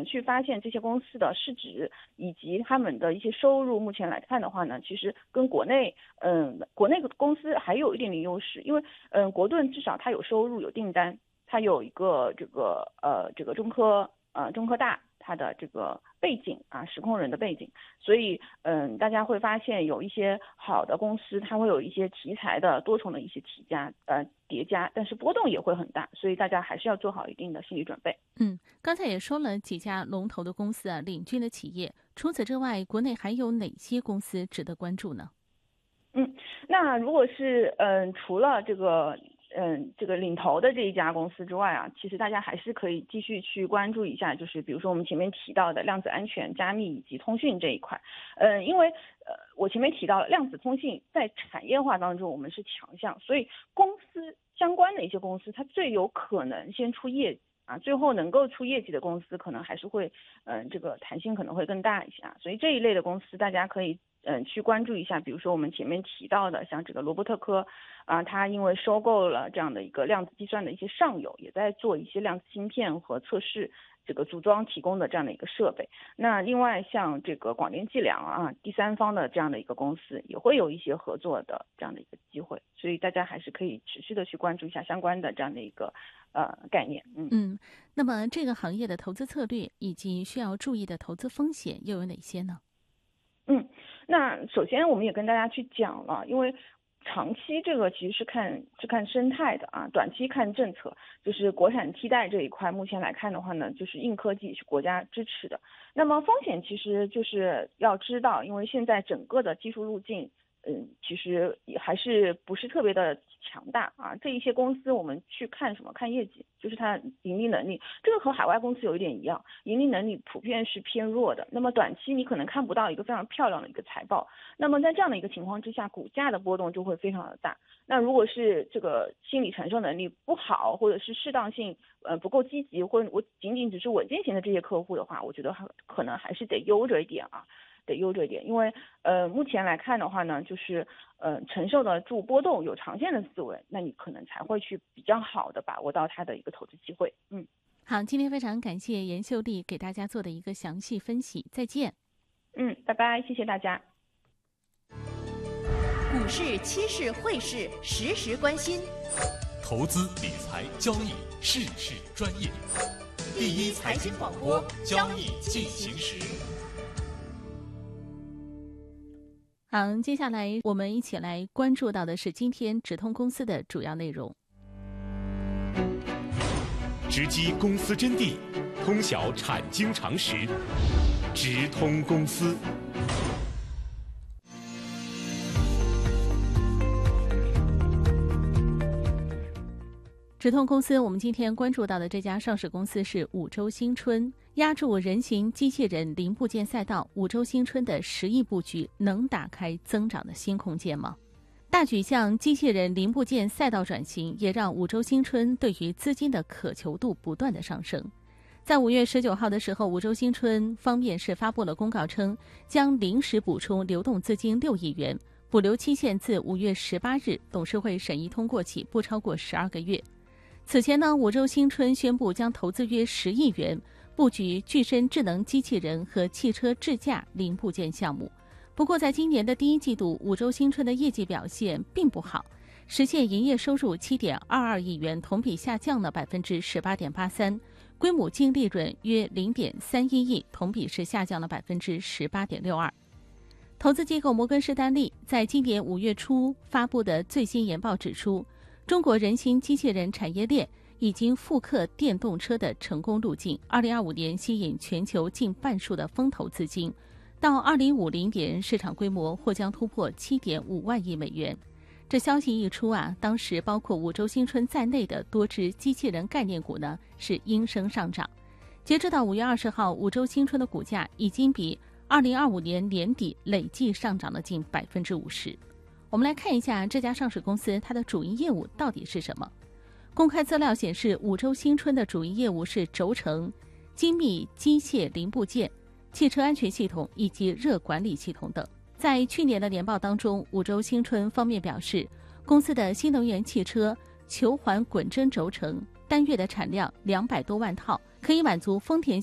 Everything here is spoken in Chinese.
去发现这些公司的市值以及他们的一些收入，目前来看的话呢，其实跟国内的公司还有一点点优势，因为国盾至少它有收入有订单，它有一个这个中科大它的这个背景啊，实控人的背景，所以大家会发现有一些好的公司，它会有一些题材的多重的一些叠加，但是波动也会很大，所以大家还是要做好一定的心理准备。 刚才也说了几家龙头的公司啊，领军的企业，除此之外，国内还有哪些公司值得关注呢？ 那如果是除了这个领头的这一家公司之外啊，其实大家还是可以继续去关注一下，就是比如说我们前面提到的量子安全、加密以及通讯这一块。因为我前面提到了量子通信在产业化当中我们是强项，所以公司相关的一些公司，它最有可能先出业绩啊，最后能够出业绩的公司，可能还是会这个弹性可能会更大一些啊。所以这一类的公司大家可以去关注一下，比如说我们前面提到的像这个罗伯特科啊，它因为收购了这样的一个量子计算的一些上游，也在做一些量子芯片和测试这个组装提供的这样的一个设备。那另外像这个广电计量啊，第三方的这样的一个公司也会有一些合作的这样的一个机会，所以大家还是可以持续的去关注一下相关的这样的一个概念。 那么这个行业的投资策略以及需要注意的投资风险又有哪些呢？ 那首先我们也跟大家去讲了，因为长期这个其实是看生态的啊，短期看政策，就是国产替代这一块，目前来看的话呢，就是硬科技是国家支持的。那么风险其实就是要知道，因为现在整个的技术路径其实也还是不是特别的强大啊。这一些公司我们去看什么？看业绩，就是它盈利能力，这个和海外公司有一点一样，盈利能力普遍是偏弱的。那么短期你可能看不到一个非常漂亮的一个财报，那么在这样的一个情况之下，股价的波动就会非常的大。那如果是这个心理承受能力不好，或者是适当性不够积极，或者我仅仅只是稳健型的这些客户的话，我觉得可能还是得悠着一点啊。因为目前来看的话呢，就是承受得住波动，有长线的思维，那你可能才会去比较好的把握到它的一个投资机会。 好，今天非常感谢严秀丽给大家做的一个详细分析，再见。 拜拜，谢谢大家。 股市、期市、汇市，时时关心。 投资理财交易，事事专业。第一财经广播，交易进行时。 好，接下来我们一起来关注到的是今天直通公司的主要内容。 直击公司真谛，通晓产经常识，直通公司。 直通公司，我们今天关注到的这家上市公司是五洲新春。压住人形机器人零部件赛道，五洲新春的10亿布局能打开增长的新空间吗？大举向机器人零部件赛道转型，也让五洲新春对于资金的渴求度不断的上升。在5月19号的时候，五洲新春方面是发布了公告称，将临时补充流动资金6亿元，补留期限自5月18日董事会审议通过起，不超过12个月。此前呢，五洲新春宣布将投资约10亿元，布局具身智能机器人和汽车智驾零部件项目。不过在今年的第一季度，五洲新春的业绩表现并不好，实现营业收入7.22亿元，同比下降了18.83%，规模净利润约0.31亿，同比是下降了18.62%。投资机构摩根士丹利在今年5月初发布的最新研报指出，中国人形机器人产业链已经复刻电动车的成功路径，2025年吸引全球近半数的风投资金，到2050年市场规模或将突破7.5万亿美元。这消息一出啊，当时包括五洲新春在内的多只机器人概念股呢是应声上涨。截止到5月20号，五洲新春的股价已经比2025年年底累计上涨了近50%。我们来看一下这家上市公司它的主营业务到底是什么。公开资料显示，五洲新春的主营业务是轴承、精密机械零部件、汽车安全系统以及热管理系统等。在去年的年报当中，五洲新春方面表示，公司的新能源汽车球环滚针轴承单月的产量200多万套，可以满足丰田